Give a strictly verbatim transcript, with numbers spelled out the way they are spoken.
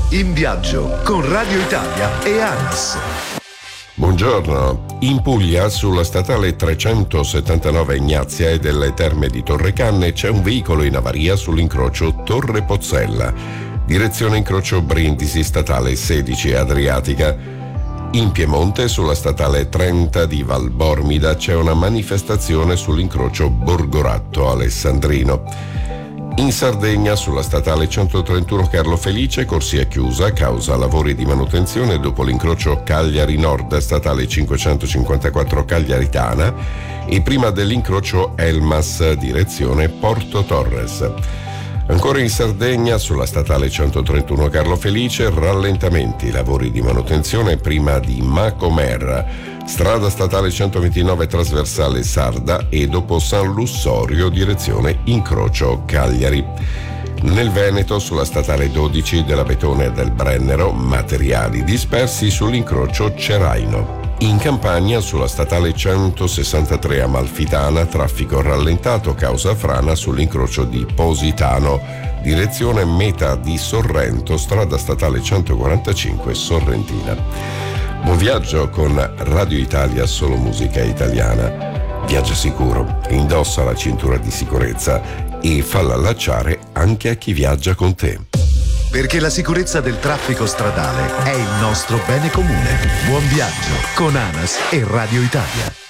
In viaggio con Radio Italia e ANAS. Buongiorno. In Puglia, sulla statale trecentosettantanove Ignazia e delle Terme di Torrecanne, c'è un veicolo in avaria sull'incrocio Torre Pozzella, direzione incrocio Brindisi, statale sedici Adriatica. In Piemonte, sulla statale trenta di Valbormida, c'è una manifestazione sull'incrocio Borgoratto Alessandrino. In Sardegna, sulla statale centotrentuno Carlo Felice, corsia chiusa a causa lavori di manutenzione dopo l'incrocio Cagliari Nord, statale cinquecentocinquantaquattro Cagliaritana, e prima dell'incrocio Elmas, direzione Porto Torres. Ancora in Sardegna, sulla statale centotrentuno Carlo Felice, rallentamenti, lavori di manutenzione prima di Macomer, strada statale centoventinove trasversale Sarda, e dopo San Lussorio, direzione incrocio Cagliari. Nel Veneto, sulla statale dodici dell'Abetone e del Brennero, materiali dispersi sull'incrocio Ceraino. In Campania, sulla statale centosessantatré Amalfitana, traffico rallentato causa frana sull'incrocio di Positano, direzione meta di Sorrento, strada statale centoquarantacinque Sorrentina. Buon viaggio con Radio Italia, solo musica italiana. Viaggia sicuro, indossa la cintura di sicurezza e falla allacciare anche a chi viaggia con te. Perché la sicurezza del traffico stradale è il nostro bene comune. Buon viaggio con ANAS e Radio Italia.